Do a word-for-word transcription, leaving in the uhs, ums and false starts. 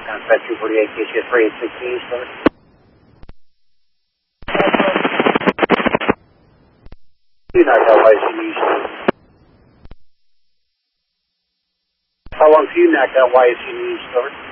Contact two forty-eight, K C S three eight sixteen, sir. You knock out Y C U, sir. How long do you knock out Y C U, sir?